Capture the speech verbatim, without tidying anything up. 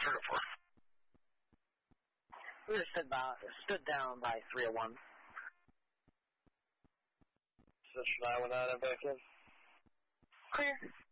trigger for? We just stood, by, stood down by three oh one. Position nine one nine and back in. Clear.